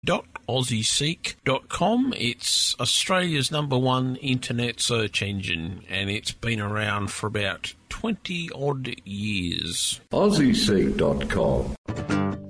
www.aussieseek.com. It's Australia's #1 internet search engine, and it's been around for about 20 odd years. aussieseek.com.